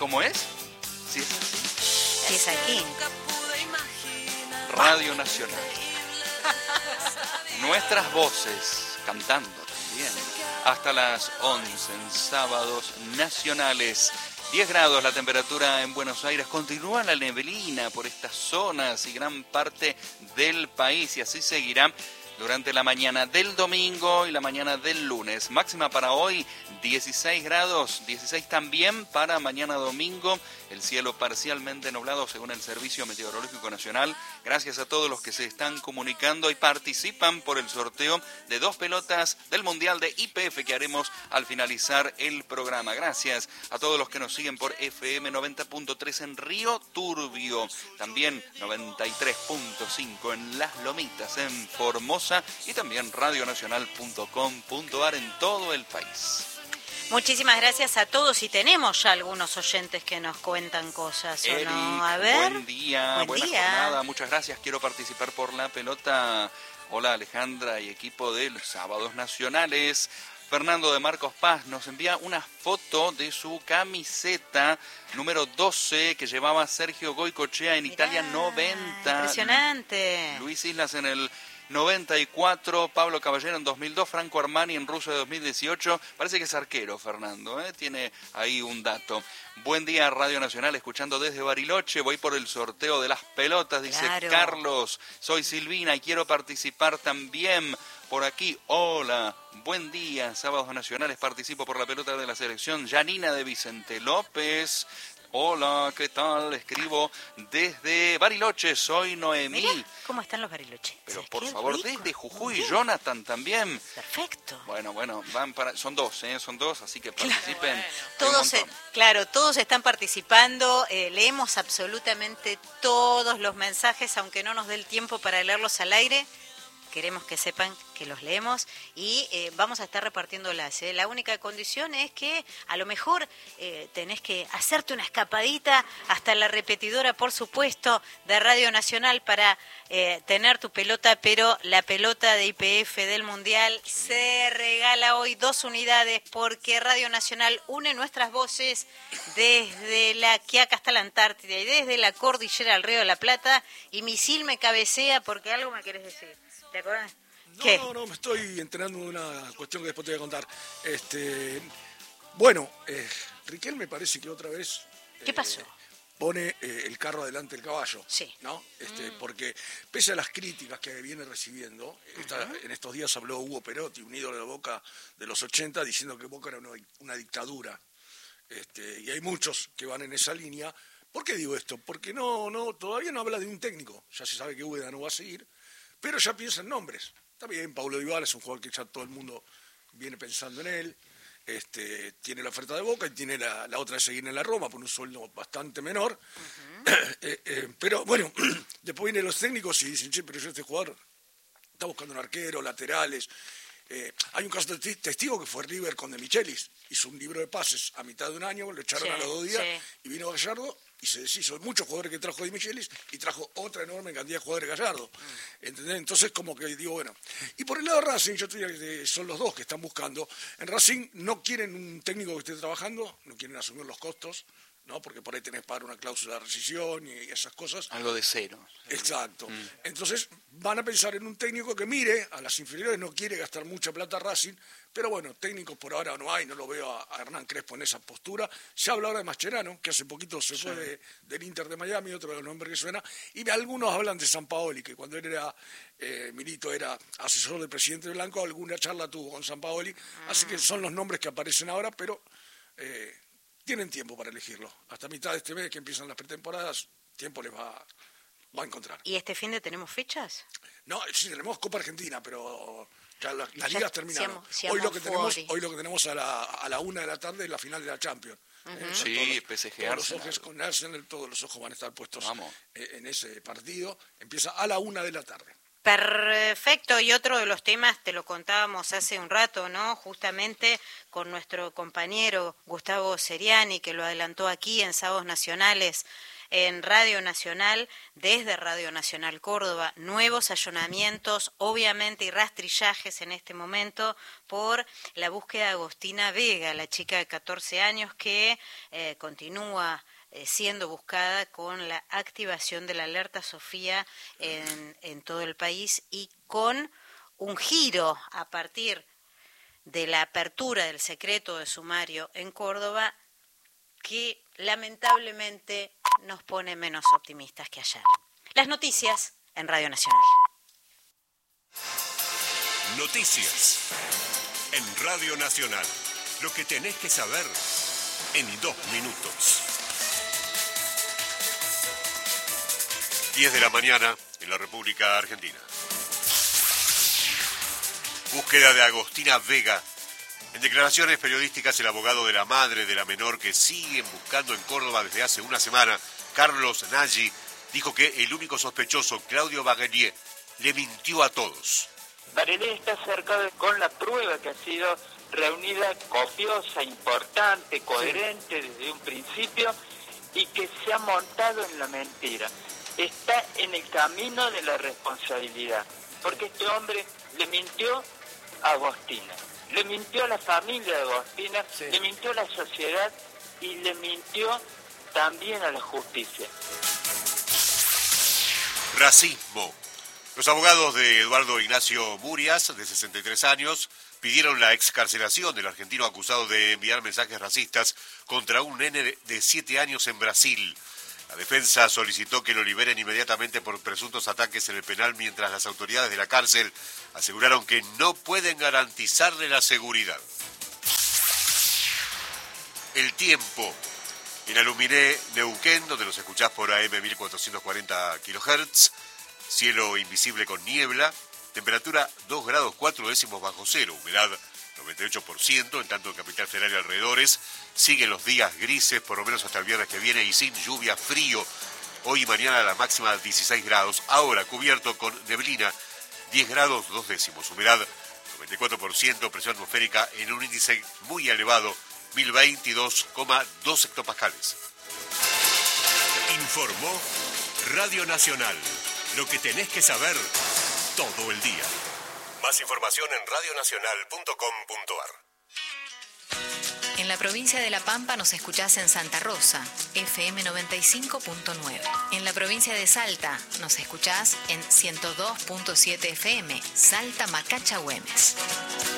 ¿Cómo es? Si es así. Si es aquí. Radio Nacional. Nuestras voces cantando también. Hasta las 11 en sábados nacionales. 10 grados la temperatura en Buenos Aires. Continúa la neblina por estas zonas y gran parte del país. Y así seguirá durante la mañana del domingo y la mañana del lunes. Máxima para hoy 16 grados, 16 también para mañana domingo. El cielo parcialmente nublado según el Servicio Meteorológico Nacional. Gracias a todos los que se están comunicando y participan por el sorteo de 2 pelotas del Mundial de IPF que haremos al finalizar el programa. Gracias a todos los que nos siguen por FM 90.3 en Río Turbio. También 93.5 en Las Lomitas, en Formosa, y también radionacional.com.ar en todo el país. Muchísimas gracias a todos y tenemos ya algunos oyentes que nos cuentan cosas, ¿o Eric, no? A ver. Buen día, buena jornada, muchas gracias. Quiero participar por la pelota. Hola Alejandra y equipo de los Sábados Nacionales. Fernando de Marcos Paz nos envía una foto de su camiseta número 12 que llevaba Sergio Goycochea en Italia 90. Impresionante. Luis Islas en el 94, Pablo Caballero en 2002, Franco Armani en Rusia de 2018. Parece que es arquero, Fernando, tiene ahí un dato. Buen día, Radio Nacional, escuchando desde Bariloche. Voy por el sorteo de las pelotas, dice Claro. Carlos. Soy Silvina y quiero participar también. Por aquí, hola, buen día, Sábados Nacionales, participo por la pelota de la selección. Janina de Vicente López. Hola, ¿qué tal? Escribo desde Bariloche, soy Noemí. Mirá cómo están los bariloches. Pero por Qué favor, rico. desde Jujuy, Bien. Jonathan también. Perfecto. Bueno, van para, son dos, así que participen. Hay un Todos, montón. todos están participando, leemos absolutamente todos los mensajes, aunque no nos dé el tiempo para leerlos al aire. Queremos que sepan que los leemos y vamos a estar repartiéndolas. La única condición es que a lo mejor tenés que hacerte una escapadita hasta la repetidora, por supuesto, de Radio Nacional para tener tu pelota, pero la pelota de IPF del Mundial se regala hoy 2 unidades porque Radio Nacional une nuestras voces desde la Quiaca hasta la Antártida y desde la cordillera al Río de la Plata, y Misil me cabecea porque algo me querés decir. ¿Te acuerdas? ¿Qué? No, me estoy enterando de una cuestión que después te voy a contar. Riquel me parece que otra vez... ¿Qué pasó? Pone el carro adelante del caballo. Sí. ¿No? Porque pese a las críticas que viene recibiendo, en estos días habló Hugo Perotti, un ídolo de Boca de los 80, diciendo que Boca era una dictadura. Y hay muchos que van en esa línea. ¿Por qué digo esto? Porque todavía no habla de un técnico. Ya se sabe que Úbeda no va a seguir. Pero ya piensa en nombres. Está bien, Paulo Dybala es un jugador que ya todo el mundo viene pensando en él. Tiene la oferta de Boca y tiene la otra de seguir en la Roma por un sueldo bastante menor. Pero bueno, después vienen los técnicos y dicen, che, pero yo este jugador está buscando un arquero, laterales. Hay un caso de testigo que fue River con De Michelis. Hizo un libro de pases a mitad de un año, lo echaron a los 2 días y vino Gallardo y se deshizo de muchos jugadores que trajo De Michelis y trajo otra enorme cantidad de jugadores Gallardo. ¿Entendés? Entonces como que digo, bueno. Y por el lado de Racing, yo te diría que son los dos que están buscando. En Racing no quieren un técnico que esté trabajando, no quieren asumir los costos, ¿no? Porque por ahí tenés que pagar una cláusula de rescisión y esas cosas. Algo de cero. Exacto. Entonces van a pensar en un técnico que mire a las inferiores, no quiere gastar mucha plata Racing, pero bueno, técnicos por ahora no hay, no lo veo a Hernán Crespo en esa postura. Se habla ahora de Mascherano, que hace poquito se fue del Inter de Miami, otro de los nombres que suena, y algunos hablan de Sampaoli, que cuando él era, Milito era asesor del presidente Blanco, alguna charla tuvo con Sampaoli, así que son los nombres que aparecen ahora, pero... tienen tiempo para elegirlo. Hasta mitad de este mes que empiezan las pretemporadas, tiempo les va a encontrar. ¿Y este fin de tenemos fechas? No, sí, tenemos Copa Argentina, pero ya las ligas terminaron. Hoy lo que tenemos a la 1 de la tarde es la final de la Champions. Sí, PSG todos los Arsenal. ojos con Arsenal, todos los ojos van a estar puestos en ese partido. Empieza a la 1 de la tarde. Perfecto, y otro de los temas, te lo contábamos hace un rato, ¿no? Justamente con nuestro compañero Gustavo Seriani, que lo adelantó aquí en Sábados Nacionales en Radio Nacional, desde Radio Nacional Córdoba, nuevos allanamientos, obviamente, y rastrillajes en este momento por la búsqueda de Agostina Vega, la chica de 14 años que continúa siendo buscada con la activación de la alerta Sofía en todo el país y con un giro a partir de la apertura del secreto de sumario en Córdoba que lamentablemente nos pone menos optimistas que ayer. Las noticias en Radio Nacional. Noticias en Radio Nacional. Lo que tenés que saber en 2 minutos. 10 de la mañana en la República Argentina. Búsqueda de Agostina Vega. En declaraciones periodísticas, el abogado de la madre de la menor que siguen buscando en Córdoba desde hace una semana, Carlos Nagy, dijo que el único sospechoso, Claudio Baguelier, le mintió a todos. Baguelier está cerca con la prueba que ha sido reunida, copiosa, importante, coherente desde un principio y que se ha montado en la mentira. Está en el camino de la responsabilidad, porque este hombre le mintió a Agostina, le mintió a la familia de Agostina, sí, le mintió a la sociedad y le mintió también a la justicia. Racismo. Los abogados de Eduardo Ignacio Murias, de 63 años, pidieron la excarcelación del argentino acusado de enviar mensajes racistas contra un nene de 7 años en Brasil. La defensa solicitó que lo liberen inmediatamente por presuntos ataques en el penal, mientras las autoridades de la cárcel aseguraron que no pueden garantizarle la seguridad. El tiempo. En Aluminé, Neuquén, donde nos escuchás por AM 1440 kHz, cielo invisible con niebla, temperatura 2 grados 4 décimos bajo cero, humedad 98%, en tanto en Capital Federal y alrededores siguen los días grises, por lo menos hasta el viernes que viene, y sin lluvia, frío. Hoy y mañana la máxima 16 grados, ahora cubierto con neblina, 10 grados 2 décimos, humedad 94%, presión atmosférica en un índice muy elevado, 1022,2 hectopascales. Informó Radio Nacional. Lo que tenés que saber todo el día. Más información en radionacional.com.ar. En la provincia de La Pampa nos escuchás en Santa Rosa, FM 95.9. En la provincia de Salta nos escuchás en 102.7 FM, Salta Macacha Güemes.